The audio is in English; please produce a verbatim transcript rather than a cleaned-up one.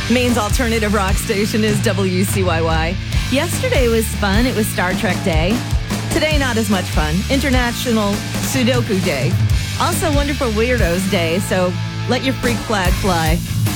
Maine's alternative rock station is W C Y Y. Yesterday was fun. It was Star Trek Day. Today, not as much fun. International Sudoku Day. Also, Wonderful Weirdos Day, so let your freak flag fly.